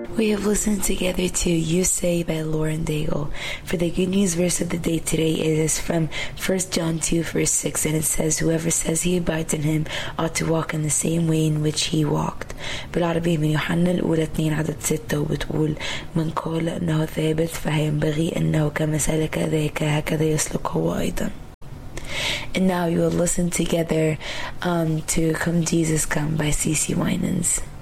We have listened together to You Say by Lauren Daigle. For the good news verse of the day today, it is from 1 John 2 verse 6, and it says, "Whoever says he abides in him ought to walk in the same way in which he walked." بالعربي من يوحنا الأولى 2 عدد 6، وبتقول: من قال أنه ثابت فينبغي أنه كما سلك ذاك هكذا يسلك هو أيضا. And now you will listen together to Come Jesus Come by CeCe Winans.